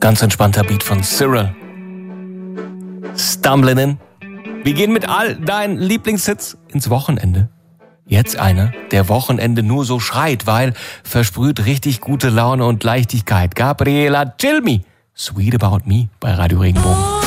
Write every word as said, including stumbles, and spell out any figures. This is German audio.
Ganz entspannter Beat von Cyril. Stumbling in. Wir gehen mit all deinen Lieblingshits ins Wochenende. Jetzt einer, der Wochenende nur so schreit, weil versprüht richtig gute Laune und Leichtigkeit. Gabriela Cilmi, Sweet About Me bei Radio Regenbogen.